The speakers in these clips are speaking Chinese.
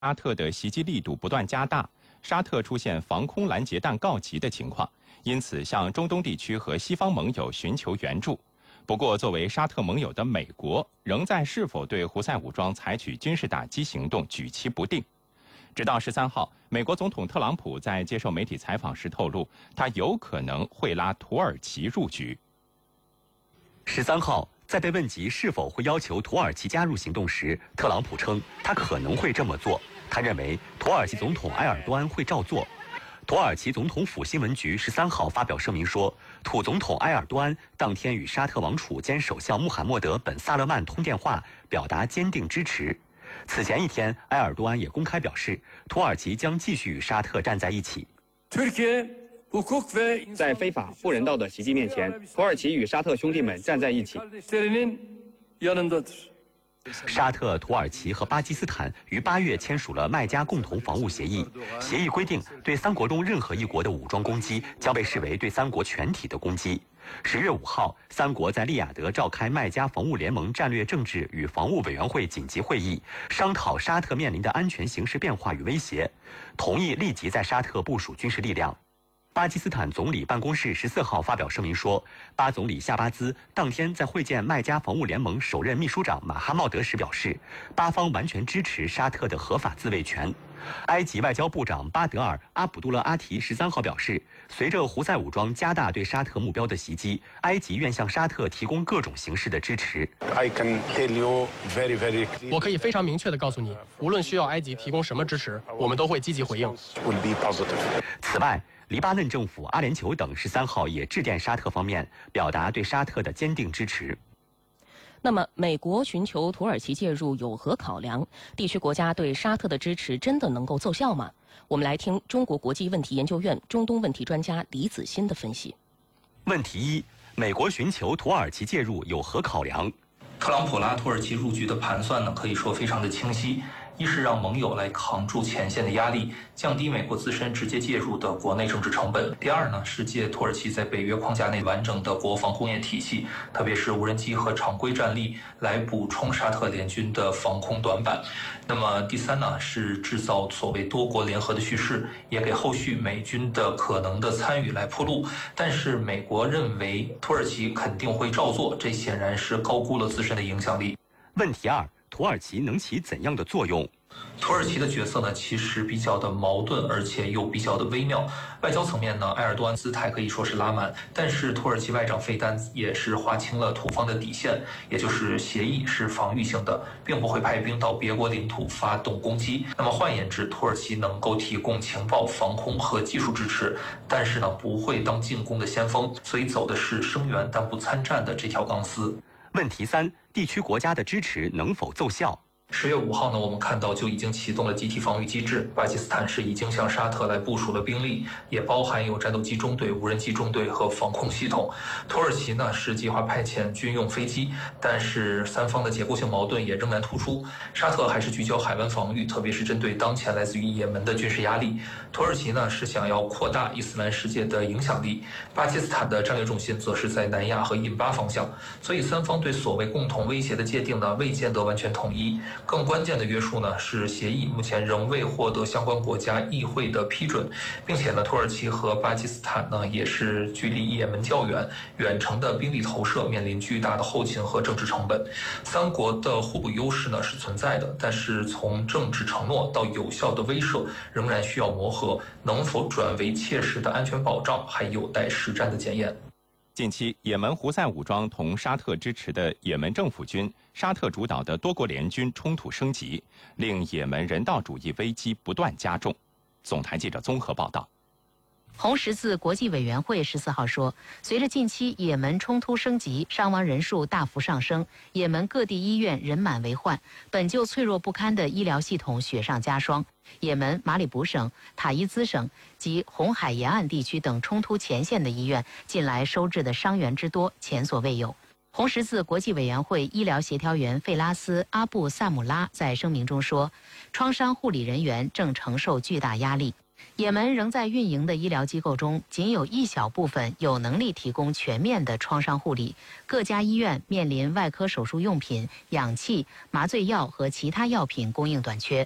沙特的袭击力度不断加大，沙特出现防空拦截弹告急的情况，因此向中东地区和西方盟友寻求援助。不过，作为沙特盟友的美国，仍在是否对胡塞武装采取军事打击行动举棋不定。直到13号，美国总统特朗普在接受媒体采访时透露，他有可能会拉土耳其入局。 13号，在被问及是否会要求土耳其加入行动时，特朗普称他可能会这么做。他认为土耳其总统埃尔多安会照做。土耳其总统府新闻局13号发表声明说，土总统埃尔多安当天与沙特王储兼首相穆罕默德·本·萨勒曼通电话，表达坚定支持。此前一天，埃尔多安也公开表示，土耳其将继续与沙特站在一起。 在非法不人道的袭击面前，土耳其与沙特兄弟们站在一起。 沙特、土耳其和巴基斯坦于8月签署了麦加共同防务协议。协议规定，对3国中任何一国的武装攻击将被视为对3国全体的攻击。10月5号，3国在利雅得召开麦加防务联盟战略政治与防务委员会紧急会议，商讨沙特面临的安全形势变化与威胁，同意立即在沙特部署军事力量。巴基斯坦总理办公室14号发表声明说，巴总理夏巴兹当天在会见麦加防务联盟首任秘书长马哈茂德时表示，巴方完全支持沙特的合法自卫权。埃及外交部长巴德尔·阿卜杜勒阿提13号表示，随着胡塞武装加大对沙特目标的袭击，埃及愿向沙特提供各种形式的支持。 我可以非常明确地告诉你，无论需要埃及提供什么支持，我们都会积极回应。 此外，黎巴嫩政府、阿联酋等13号也致电沙特方面，表达对沙特的坚定支持。 那么，美国寻求土耳其介入有何考量？地区国家对沙特的支持真的能够奏效吗？我们来听中国国际问题研究院中东问题专家李子欣的分析。 问题1：美国寻求土耳其介入有何考量？ 特朗普拉土耳其入局的盘算呢，可以说非常的清晰。一是让盟友来扛住前线的压力，降低美国自身直接介入的国内政治成本。第二呢，是借土耳其在北约框架内完整的国防工业体系，特别是无人机和常规战力，来补充沙特联军的防空短板。那么第三呢，是制造所谓多国联合的叙事，也给后续美军的可能的参与来铺路。但是美国认为土耳其肯定会照做，这显然是高估了自身的影响力。 问题2：土耳其能起怎样的作用？ 土耳其的角色呢，其实比较的矛盾，而且又比较的微妙。外交层面呢，埃尔多安姿态可以说是拉满，但是土耳其外长费丹也是划清了土方的底线，也就是协议是防御性的，并不会派兵到别国领土发动攻击。那么换言之，土耳其能够提供情报、防空和技术支持，但是呢，不会当进攻的先锋，所以走的是声援但不参战的这条钢丝。 问题3：地区国家的支持能否奏效 ？10月5号呢，我们看到就已经启动了集体防御机制。巴基斯坦是已经向沙特来部署了兵力，也包含有战斗机中队、无人机中队和防空系统。土耳其呢是计划派遣军用飞机，但是3方的结构性矛盾也仍然突出。沙特还是聚焦海湾防御，特别是针对当前来自于也门的军事压力。土耳其呢是想要扩大伊斯兰世界的影响力，巴基斯坦的战略重心则是在南亚和印巴方向。所以3方对所谓共同威胁的界定呢，未见得完全统一。更关键的约束呢是协议目前仍未获得相关国家议会的批准，并且呢土耳其和巴基斯坦呢也是距离也门较远，远程的兵力投射面临巨大的后勤和政治成本。3国的互补优势呢是存在的，但是从政治承诺到有效的威慑仍然需要磨合，能否转为切实的安全保障还有待实战的检验。 近期，也门胡塞武装同沙特支持的也门政府军、沙特主导的多国联军冲突升级，令也门人道主义危机不断加重。总台记者综合报道。 红十字国际委员会14号说，随着近期也门冲突升级，伤亡人数大幅上升，也门各地医院人满为患，本就脆弱不堪的医疗系统雪上加霜。也门马里卜省、塔伊兹省及红海沿岸地区等冲突前线的医院，近来收治的伤员之多，前所未有。红十字国际委员会医疗协调员费拉斯·阿布萨姆拉在声明中说，创伤护理人员正承受巨大压力。也门仍在运营的医疗机构中，仅有一小部分有能力提供全面的创伤护理。各家医院面临外科手术用品、氧气、麻醉药和其他药品供应短缺。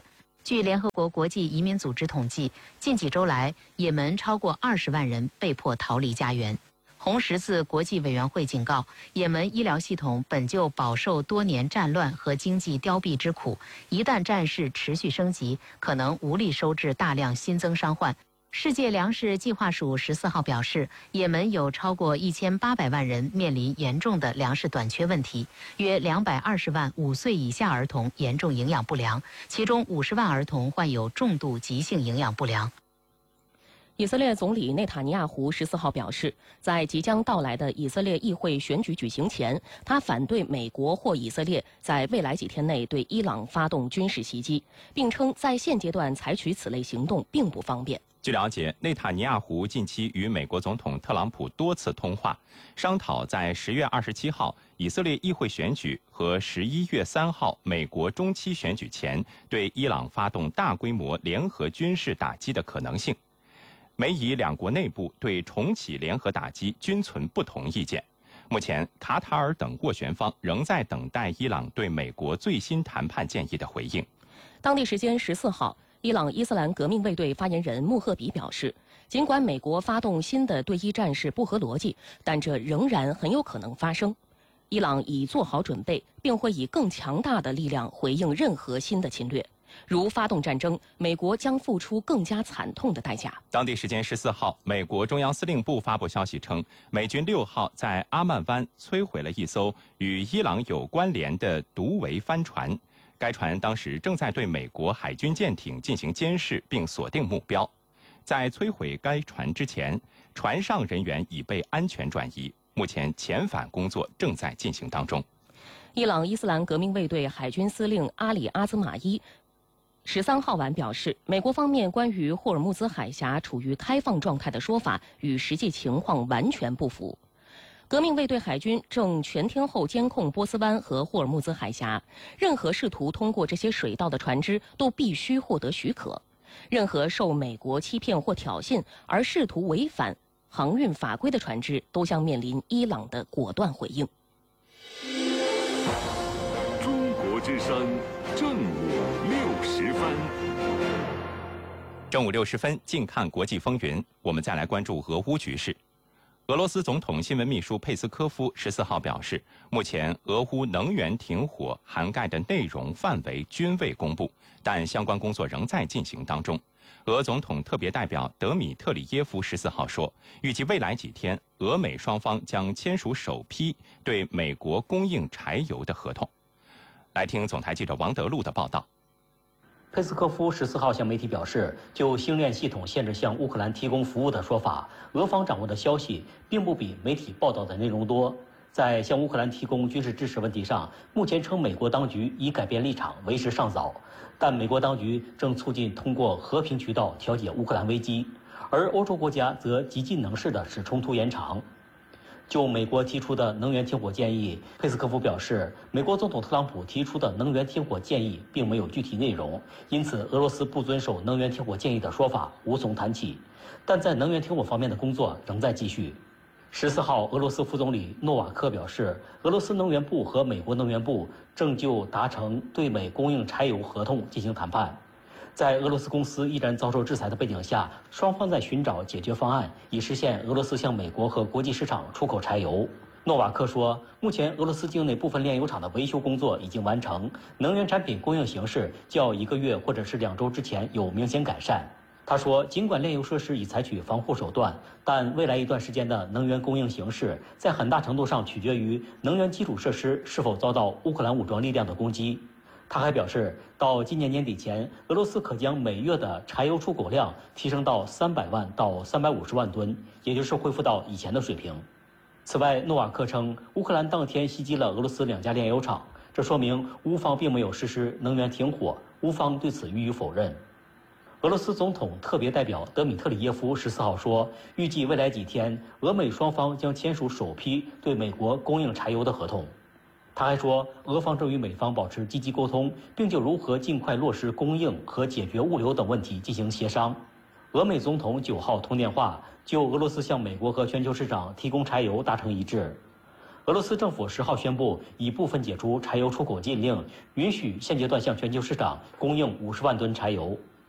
据联合国国际移民组织统计，近几周来，也门超过20万人被迫逃离家园。红十字国际委员会警告，也门医疗系统本就饱受多年战乱和经济凋敝之苦，一旦战事持续升级，可能无力收治大量新增伤患。世界粮食计划署14号表示，也门有超过1800万人面临严重的粮食短缺问题，约220万5岁以下儿童严重营养不良，其中50万儿童患有重度急性营养不良。 以色列总理内塔尼亚胡14号表示，在即将到来的以色列议会选举举行前，他反对美国或以色列在未来几天内对伊朗发动军事袭击，并称在现阶段采取此类行动并不方便。 据了解，内塔尼亚胡近期与美国总统特朗普多次通话，商讨在10月27号以色列议会选举和11月3号美国中期选举前对伊朗发动大规模联合军事打击的可能性。美以两国内部对重启联合打击均存不同意见。目前，卡塔尔等斡旋方仍在等待伊朗对美国最新谈判建议的回应。 当地时间14号，伊朗伊斯兰革命卫队发言人穆赫比表示，尽管美国发动新的对伊战事不合逻辑，但这仍然很有可能发生。伊朗已做好准备，并会以更强大的力量回应任何新的侵略。如发动战争，美国将付出更加惨痛的代价。 当地时间14号，美国中央司令部发布消息称，美军6号在阿曼湾摧毁了一艘与伊朗有关联的毒维帆船。该船当时正在对美国海军舰艇进行监视并锁定目标。在摧毁该船之前，船上人员已被安全转移，目前遣返工作正在进行当中。 伊朗伊斯兰革命卫队海军司令阿里阿兹马伊13号晚表示，美国方面关于霍尔木兹海峡处于开放状态的说法与实际情况完全不符。革命卫队海军正全天候监控波斯湾和霍尔木兹海峡，任何试图通过这些水道的船只都必须获得许可。任何受美国欺骗或挑衅而试图违反航运法规的船只都将面临伊朗的果断回应。 中国之声，正午60分。 正午60分，近看国际风云。我们再来关注俄乌局势。俄罗斯总统新闻秘书佩斯科夫14号表示，目前俄乌能源停火涵盖的内容范围均未公布，但相关工作仍在进行当中。俄总统特别代表德米特里耶夫14号说，预计未来几天，俄美双方将签署首批对美国供应柴油的合同。来听总台记者王德禄的报道。 佩斯科夫14号向媒体表示，就星链系统限制向乌克兰提供服务的说法，俄方掌握的消息并不比媒体报道的内容多。在向乌克兰提供军事支持问题上，目前称美国当局已改变立场，为时尚早。但美国当局正促进通过和平渠道调解乌克兰危机，而欧洲国家则极尽能事地使冲突延长。就美国提出的能源停火建议，佩斯科夫表示，美国总统特朗普提出的能源停火建议并没有具体内容，因此俄罗斯不遵守能源停火建议的说法无从谈起。但在能源停火方面的工作仍在继续。14号，俄罗斯副总理诺瓦克表示，俄罗斯能源部和美国能源部正就达成对美供应柴油合同进行谈判。在俄罗斯公司依然遭受制裁的背景下，双方在寻找解决方案，以实现俄罗斯向美国和国际市场出口柴油。诺瓦克说，目前俄罗斯境内部分炼油厂的维修工作已经完成，能源产品供应形势较1个月或者是2周之前有明显改善。他说，尽管炼油设施已采取防护手段，但未来一段时间的能源供应形势在很大程度上取决于能源基础设施是否遭到乌克兰武装力量的攻击。他还表示，到今年年底前，俄罗斯可将每月的柴油出口量提升到300万到350万吨，也就是恢复到以前的水平。此外，诺瓦克称，乌克兰当天袭击了俄罗斯2家炼油厂，这说明乌方并没有实施能源停火，乌方对此予以否认。俄罗斯总统特别代表德米特里耶夫14号说，预计未来几天，俄美双方将签署首批对美国供应柴油的合同。他还说，俄方正与美方保持积极沟通，并就如何尽快落实供应和解决物流等问题进行协商。俄美总统9号通电话，就俄罗斯向美国和全球市场提供柴油达成一致。 俄罗斯政府10号宣布，已部分解除柴油出口禁令，允许现阶段向全球市场供应50万吨柴油。